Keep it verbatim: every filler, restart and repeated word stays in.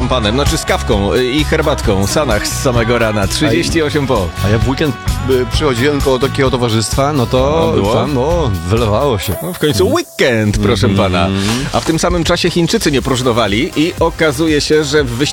szampanem, znaczy z kawką i herbatką. Sanach z samego rana, trzydzieści osiem po. A ja w weekend y, przychodziłem koło takiego towarzystwa, no to A było? tam, no, wylewało się. No, w końcu weekend, proszę Mm. pana. A w tym samym czasie Chińczycy nie próżnowali i okazuje się, że w wyścigu